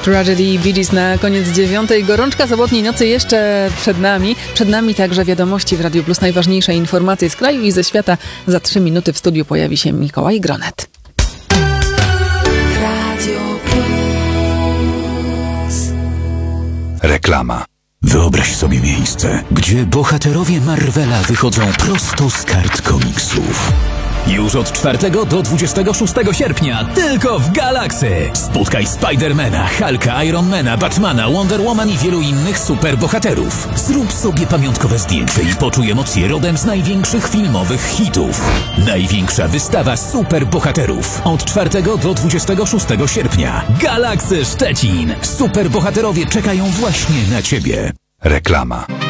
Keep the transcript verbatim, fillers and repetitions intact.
Tragedy Bee Gees na koniec dziewiątej. Gorączka sobotniej nocy jeszcze przed nami. Przed nami także wiadomości w Radiu Plus. Najważniejsze informacje z kraju i ze świata. Za trzy minuty w studiu pojawi się Mikołaj Gronet. Radio Plus. Reklama. Wyobraź sobie miejsce, gdzie bohaterowie Marvela wychodzą prosto z kart komiksów. Już od czwartego do dwudziestego szóstego sierpnia tylko w Galaxy. Spotkaj Spidermana, Hulka, Ironmana, Batmana, Wonder Woman i wielu innych superbohaterów. Zrób sobie pamiątkowe zdjęcie i poczuj emocje rodem z największych filmowych hitów. Największa wystawa superbohaterów od czwartego do dwudziestego szóstego sierpnia. Galaxy Szczecin. Superbohaterowie czekają właśnie na Ciebie. Reklama.